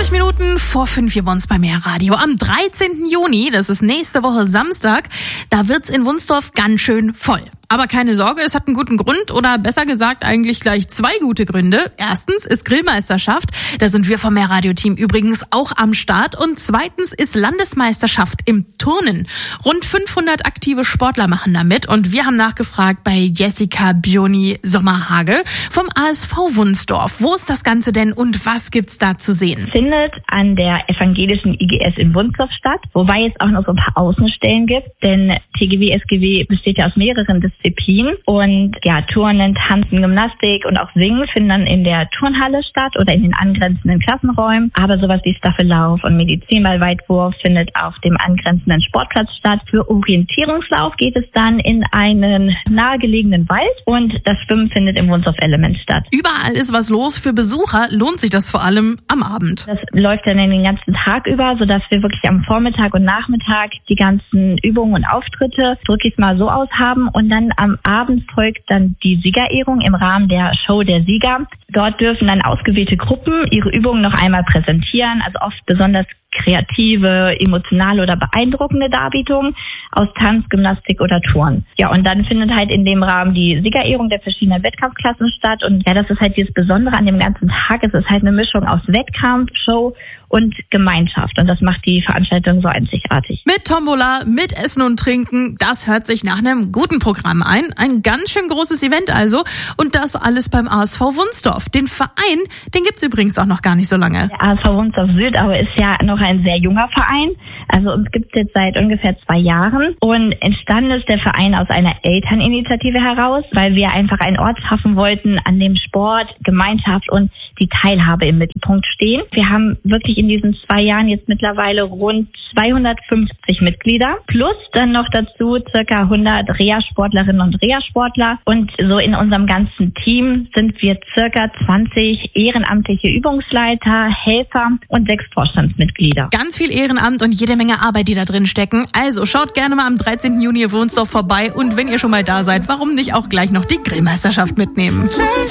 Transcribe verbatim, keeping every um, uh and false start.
zwanzig Minuten vor fünf hier bei uns beim Mehrradio. Am dreizehnten Juni, das ist nächste Woche Samstag, da wird's in Wunsdorf ganz schön voll. Aber keine Sorge, es hat einen guten Grund oder besser gesagt eigentlich gleich zwei gute Gründe. Erstens ist Grillmeisterschaft, da sind wir vom Mehrradio-Team übrigens auch am Start. Und zweitens ist Landesmeisterschaft im Turnen. Rund fünfhundert aktive Sportler machen da mit und wir haben nachgefragt bei Jessica Bjoni Sommerhagel vom A S V Wunsdorf. Wo ist das Ganze denn und was gibt's da zu sehen? Findet an der evangelischen I G S in Wunsdorf statt, wobei es auch noch so ein paar Außenstellen gibt, denn T G W S G W besteht ja aus mehreren Disziplinen. Und ja, Turnen, Tanzen, Gymnastik und auch Singen finden dann in der Turnhalle statt oder in den angrenzenden Klassenräumen. Aber sowas wie Staffellauf und Medizinballweitwurf findet auf dem angrenzenden Sportplatz statt. Für Orientierungslauf geht es dann in einen nahegelegenen Wald und das Schwimmen findet im Wunsdorf Element statt. Überall ist was los. Für Besucher lohnt sich das vor allem am Abend. Das läuft dann den ganzen Tag über, sodass wir wirklich am Vormittag und Nachmittag die ganzen Übungen und Auftritte, drücke ich es mal so aus, haben und dann am Abend folgt dann die Siegerehrung im Rahmen der Show der Sieger. Dort dürfen dann ausgewählte Gruppen ihre Übungen noch einmal präsentieren, also oft besonders kreative, emotionale oder beeindruckende Darbietungen aus Tanz, Gymnastik oder Turnen. Ja, und dann findet halt in dem Rahmen die Siegerehrung der verschiedenen Wettkampfklassen statt. Und ja, das ist halt dieses Besondere an dem ganzen Tag. Es ist halt eine Mischung aus Wettkampf, Show und Gemeinschaft. Und das macht die Veranstaltung so einzigartig. Mit Tombola, mit Essen und Trinken, das hört sich nach einem guten Programm ein. Ein ganz schön großes Event also. Und das alles beim A S V Wunsdorf. Den Verein, den gibt's übrigens auch noch gar nicht so lange. Der A S V Wunsdorf Südaue ist ja noch ein sehr junger Verein. Also uns gibt's jetzt seit ungefähr zwei Jahren. Und entstanden ist der Verein aus einer Elterninitiative heraus, weil wir einfach einen Ort schaffen wollten, an dem Sport, Gemeinschaft und die Teilhabe im Mittelpunkt stehen. Wir haben wirklich in diesen zwei Jahren jetzt mittlerweile rund zweihundertfünfzig Mitglieder, plus dann noch dazu circa hundert Reha-Sportlerinnen und Reha-Sportler. Und so in unserem ganzen Team sind wir circa zwanzig ehrenamtliche Übungsleiter, Helfer und sechs Vorstandsmitglieder. Ganz viel Ehrenamt und jede Menge Arbeit, die da drin stecken. Also schaut gerne mal am dreizehnten Juni in Wunsdorf vorbei und wenn ihr schon mal da seid, warum nicht auch gleich noch die Grillmeisterschaft mitnehmen?